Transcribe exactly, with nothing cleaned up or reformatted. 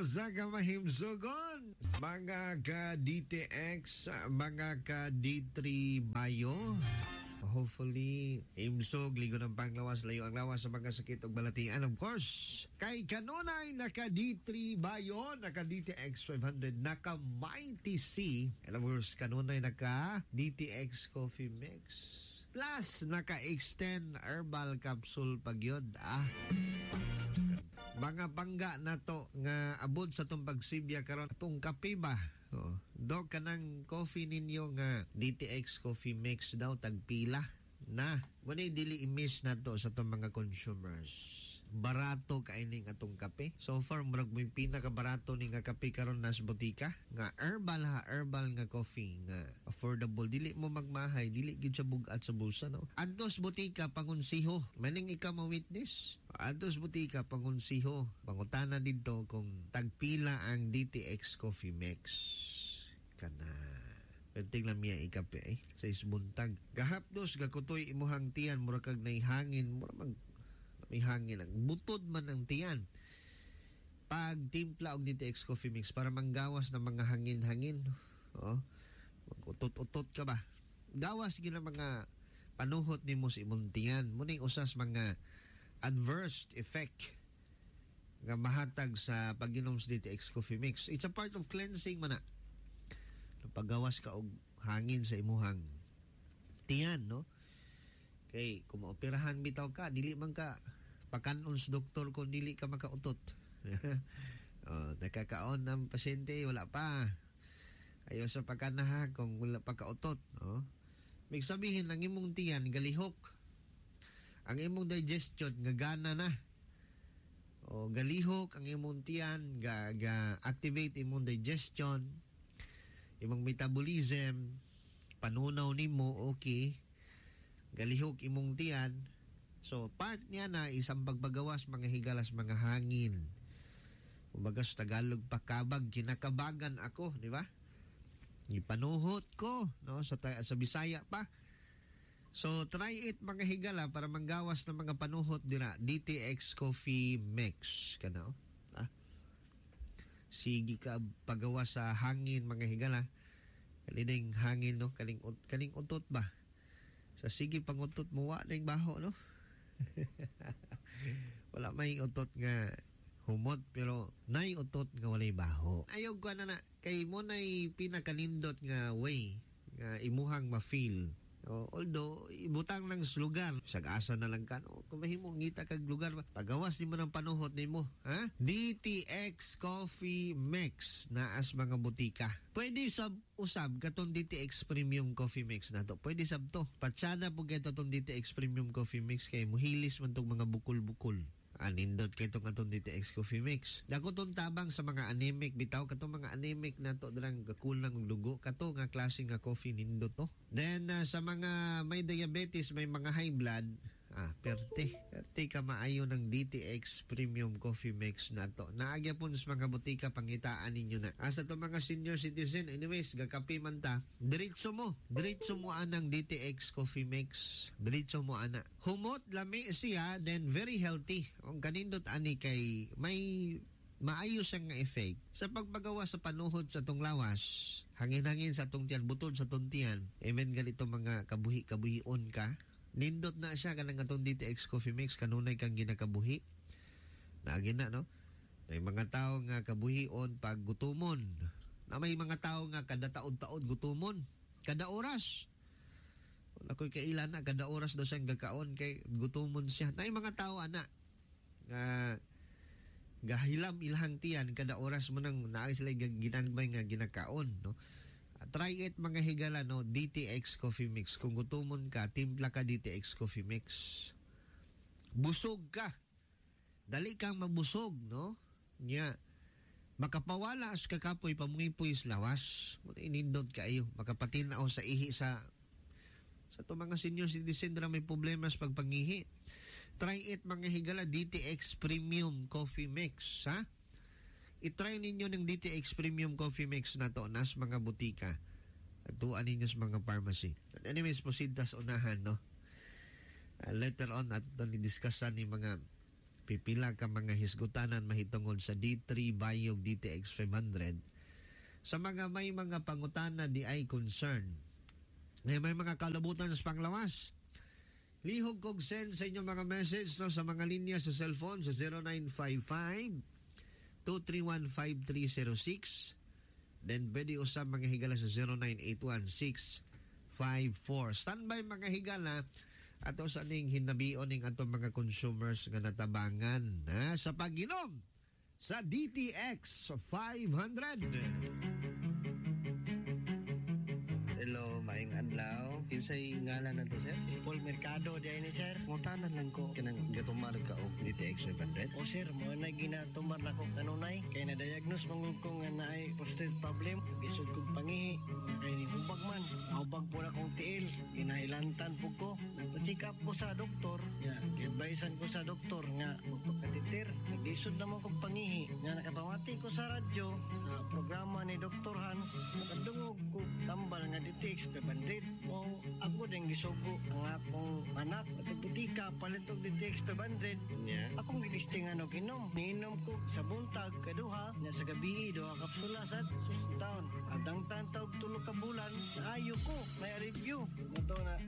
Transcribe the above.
Asa ka mahimsugon? Mga ka-D T X, mga ka-D three Bayo. Hopefully, imsog, ligo ng panglawas, layo ang lawas sa mga sakit o balatian. Of course, kay kanunay naka-D three Bayo, naka-D T X five hundred, naka-Mighty C, and of course, kanunay naka-D T X Coffee Mix. Plus, naka-extend herbal capsule pagyod. Ah, mga pangga na to nga abot sa tong pagsibya karon atong kape ba? Oh, do kanang coffee ninyo nga D T X Coffee Mix daw tagpila na. Muna dili i-miss na to sa tong mga consumers. Barato kaining atong kape. So far murag mo yung pinaka-barato ni nga kape karon nas botika nga herbal ha, herbal nga coffee nga affordable, dili mo magmahay, dili gid siya bugat sa bulsa no. Antos botika pangunsiho, maning ikaw mo witness. Antos botika pangunsiho, pangutana didto kung tagpila ang D T X Coffee Mix kana. Penting lang miya ikape eh, sa isbuntag. Gahapdos, gakutoy imuhang tiyan, mura kag naihangin, mura mag may hangin lang. Butod man ang tiyan. Pag timpla og D T X Coffee Mix para manggawas ng mga hangin-hangin. Oh, mag-utot-utot ka ba? Gawas gina mga panuhot ni mo sa imong tiyan. Muna usas mga adverse effect nga mahatag sa pag-inom sa D T X Coffee Mix. It's a part of cleansing man na. Paggawas ka og hangin sa imuhang tiyan, no? Kay kung maoperahan bitaw ka, dili man ka pakanon sa doktor kung dili ka makautot. Oh, nakakaon ng pasyente, wala pa. Ayaw sa pagkanaha kung wala pa kautot. Oh. May sabihin, ang imong tiyan, galihok. Ang imong digestion, gagana na. O, galihok ang imong tiyan, ga, ga activate imong digestion, imong metabolism, panunaw nimo, okay. Galihok imong tiyan. So, part niya na isang pagbagawas mga higalas, mga hangin. Kumbaga sa Tagalog, pakabag, kinakabagan ako, di ba? Ipanuhot ko, no? Sa, sa Bisaya pa. So, try it mga higala para manggawas ng mga panuhot dira. D T X Coffee Mix. Kana, ah? Sige ka pagawas sa hangin mga higala. Kaling hangin, no? Kaling, kaling utot ba? Sa sige pangutot mo, wa na yung baho, no? Wala may utot nga humot, pero nay utot nga walay baho. Ayaw ko na na, kay mo na'y pinakanindot nga way, nga imuhang ma-feel. O, although, ibutang ng lugar, sag-asa na lang ka, no? Kung mahimo ngita kag lugar, pagawas ni mo ng panuhot ni mo, ha? D T X Coffee Mix na as mga butika. Pwede sab usab katong D T X Premium Coffee Mix na to. Pwede sab to. Patsada po kayo itong D T X Premium Coffee Mix kay muhilis man tong mga bukol-bukol. Anindot kay itong atong D T X Coffee Mix. Dako tong tabang sa mga anemic. Bitaw katong mga anemic na to darang kakulang ng lugo. Kato nga klase nga coffee nindot to. Then uh, sa mga may diabetes, may mga high blood, ah, perte. Perte ka maayo ng D T X Premium Coffee Mix na to. Naagya po sa mga butika, pangitaan ninyo na. Asa to mga senior citizen, anyways, gakapi man ta, diretso mo. Diretso mo anang D T X Coffee Mix. Diretso mo ana. Humot, lami siya, then very healthy. Ang kanindot ani kay may maayo siyang nga effect sa pagpagawa sa panuhod sa tong lawas, hangin-hangin sa tong tiyan, butod sa tong tiyan, even ganito mga kabuhi-kabuhion ka, nindot na siya kanang atong D T X Coffee Mix, kanunay kang ginakabuhi. Naagin na, no? May mga tao nga kabuhion pag gutumon. Na may mga tao nga kada taon-taon gutumon. Kada oras. Wala ko'y kailan na, kada oras daw siyang gakaon kay gutumon siya. Na mga tao, ana, nga gahilam ilhang tiyan kada oras mo nang naay sila ginagmay nga ginakaon, no? Uh, try it mga higala, no? D T X Coffee Mix. Kung gutumon ka, timpla ka D T X Coffee Mix. Busog ka. Dali kang mabusog, no? Nya, makapawala as kakapoy pamungipoy sa lawas. Muna inindot kayo. Makapatin na ako sa ihi sa sa to mga senior citizen na may problema sa pagpangihi. Try it mga higala, D T X Premium Coffee Mix, ha? I-try ninyo ng D T X Premium Coffee Mix na to nas mga butika at tuan ninyo sa mga pharmacy. But anyways, proceed tas unahan, no? Uh, later on at ito ni-discussan ni mga pipila ka mga hisgutanan mahitungod sa D three Bayog D T X five hundred. Sa mga may mga pangutana di ay concern, may may mga kalabutan sa panglawas, lihog kog send sa inyong mga message no, sa mga linya sa cellphone sa zero nine five five, two three one, five three zero six. Then pwede usap mga higala sa zero nine eight one six five four. Standby mga higala ato sa ning hinabion ning atong mga consumers nga natabangan ha, sa pag-inom sa D T X five hundred. Hello, maing adlaw. Kinsay ngalan na to, sir? Si Paul Mercado diay ni sir. Ngutanan lang ko kanang gatumar ka og D T X five hundred. O sir, mo na ginatumar na ko kanunay kay na diagnose mangud ko nga naay prostate problem, isod kog pangihi, kay ni hubag man. Hubag po na kong tiil, kinailantan po ko. Nagpa-check up ko sa doktor, nga advisean ko sa doktor nga magpakatitir. Naglisod naman kong pangihi, nga nakapamati ko sa radyo sa programa ni Doktor Hans. Nakadungog ko tambal nga D T X five hundred. Kung ako din gisugo ang akong anak at butika palit og D T X five hundred. Yeah. Akong gitistingan og inom. Niinom ko sa buntag kaduha na sa gabi duha kapsula sad susuntaon. Adang tantaw tulo ka bulan ayo ko may review. Moto na